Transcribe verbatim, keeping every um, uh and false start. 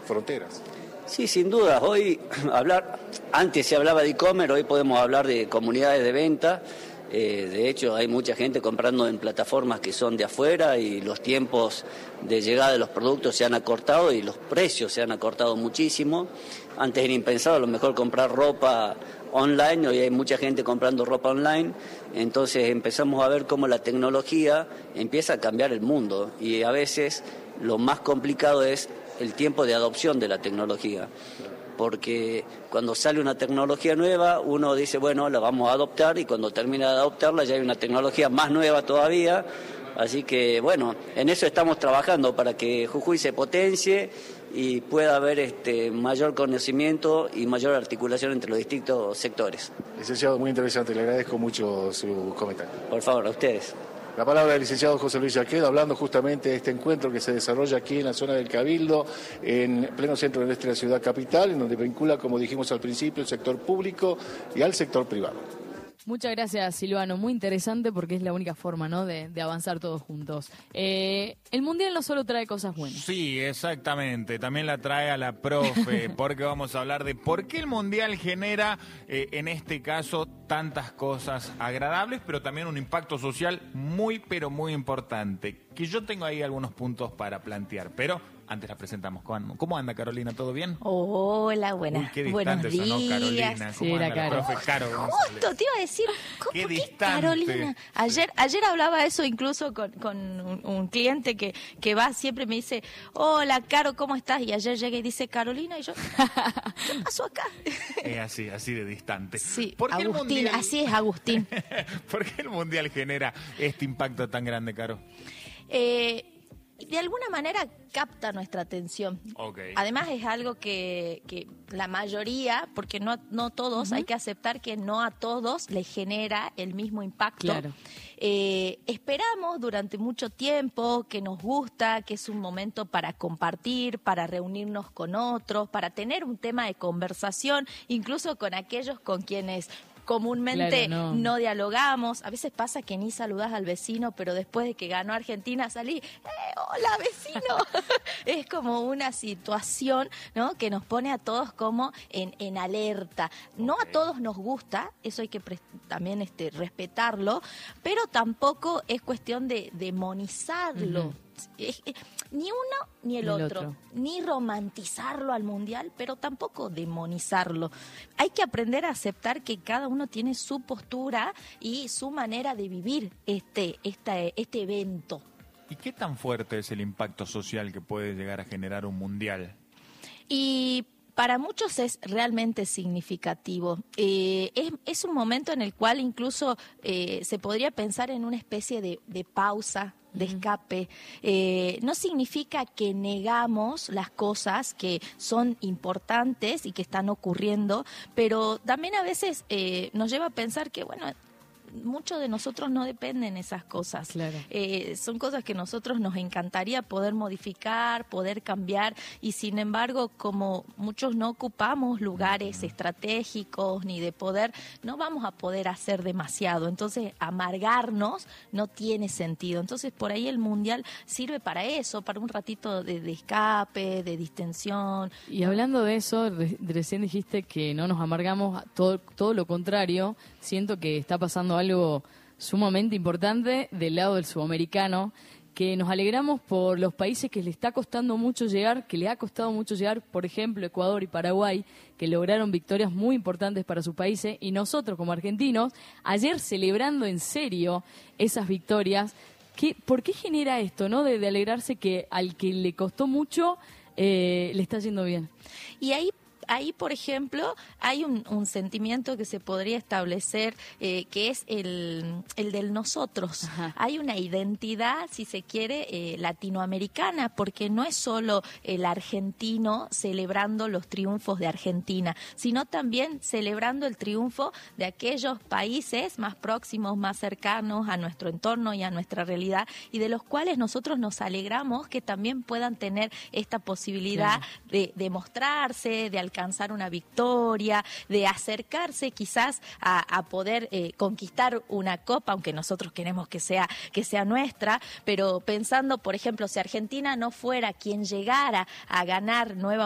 fronteras. Sí, sin duda. Hoy hablar, antes se hablaba de e-commerce, hoy podemos hablar de comunidades de venta. Eh, de hecho, hay mucha gente comprando en plataformas que son de afuera y los tiempos de llegada de los productos se han acortado y los precios se han acortado muchísimo. Antes era impensado a lo mejor comprar ropa online, hoy hay mucha gente comprando ropa online, entonces empezamos a ver cómo la tecnología empieza a cambiar el mundo y a veces lo más complicado es el tiempo de adopción de la tecnología. Porque cuando sale una tecnología nueva, uno dice, bueno, la vamos a adoptar, y cuando termina de adoptarla ya hay una tecnología más nueva todavía. Así que, bueno, en eso estamos trabajando para que Jujuy se potencie y pueda haber este mayor conocimiento y mayor articulación entre los distintos sectores. Licenciado, muy interesante, le agradezco mucho su comentario. Por favor, a ustedes. La palabra del licenciado José Luis Yaqueda, hablando justamente de este encuentro que se desarrolla aquí en la zona del Cabildo, en pleno centro del este de la ciudad capital, en donde vincula, como dijimos al principio, el sector público y al sector privado. Muchas gracias, Silvano. Muy interesante porque es la única forma, ¿no?, de, de avanzar todos juntos. Eh, el Mundial no solo trae cosas buenas. Sí, exactamente. También la trae a la profe, porque vamos a hablar de por qué el Mundial genera, eh, en este caso, tantas cosas agradables, pero también un impacto social muy, pero muy importante. Que yo tengo ahí algunos puntos para plantear, pero antes la presentamos. ¿Cómo anda, Carolina? ¿Todo bien? Hola, buenas. Uy, qué buenos distante días. sonó Carolina. Sí, ¿Cómo era anda la Caro. profe Caro González? Justo te iba a decir, ¿cómo Qué qué distante. Carolina? Ayer, ayer hablaba eso incluso con, con un, un cliente que, que va, siempre me dice, hola, Caro, ¿cómo estás? Y ayer llega y dice, Carolina, y yo, ¿qué pasó acá? Es así, así de distante. Sí, ¿Por qué el Agustín, mundial... así es, Agustín. ¿Por qué el Mundial genera este impacto tan grande, Caro? Eh... De alguna manera capta nuestra atención. Okay. Además es algo que, que la mayoría, porque no, no todos, uh-huh. hay que aceptar que no a todos les genera el mismo impacto. Claro. Eh, esperamos durante mucho tiempo, que nos gusta, que es un momento para compartir, para reunirnos con otros, para tener un tema de conversación, incluso con aquellos con quienes comúnmente claro, no. no dialogamos. A veces pasa que ni saludás al vecino, pero después de que ganó Argentina salí, ¡eh, hola vecino! Es como una situación, ¿no?, que nos pone a todos como en, en alerta. No a todos nos gusta, eso hay que pre- también este, respetarlo, pero tampoco es cuestión de demonizarlo. Uh-huh. Es, es, ni uno ni el, el otro. otro, ni romantizarlo al mundial, pero tampoco demonizarlo. Hay que aprender a aceptar que cada uno tiene su postura y su manera de vivir este, este, este evento. ¿Y qué tan fuerte es el impacto social que puede llegar a generar un mundial? Y para muchos es realmente significativo. Eh, es, es un momento en el cual incluso eh, se podría pensar en una especie de, de pausa, de escape. Eh, no significa que negamos las cosas que son importantes y que están ocurriendo, pero también a veces eh, nos lleva a pensar que, bueno, mucho de nosotros no dependen esas cosas. Claro. Eh, son cosas que nosotros nos encantaría poder modificar, poder cambiar, y sin embargo, como muchos no ocupamos lugares estratégicos ni de poder, no vamos a poder hacer demasiado. Entonces, amargarnos no tiene sentido. Entonces, por ahí el mundial sirve para eso, para un ratito de, de escape, de distensión. Y hablando de eso, re- recién dijiste que no nos amargamos, todo, todo lo contrario. Siento que está pasando algo sumamente importante del lado del sudamericano, que nos alegramos por los países que le está costando mucho llegar, que le ha costado mucho llegar, por ejemplo, Ecuador y Paraguay, que lograron victorias muy importantes para sus países, y nosotros como argentinos, ayer celebrando en serio esas victorias. ¿Qué, ¿Por qué genera esto, no, de, de alegrarse que al que le costó mucho eh, le está yendo bien? Y ahí Ahí, por ejemplo, hay un, un sentimiento que se podría establecer, eh, que es el, el del nosotros. Ajá. Hay una identidad, si se quiere, eh, latinoamericana, porque no es solo el argentino celebrando los triunfos de Argentina, sino también celebrando el triunfo de aquellos países más próximos, más cercanos a nuestro entorno y a nuestra realidad, y de los cuales nosotros nos alegramos que también puedan tener esta posibilidad, claro, de, de mostrarse, de alcanzar alcanzar una victoria, de acercarse quizás a, a poder eh, conquistar una copa, aunque nosotros queremos que sea, que sea nuestra, pero pensando, por ejemplo, si Argentina no fuera quien llegara a ganar nueva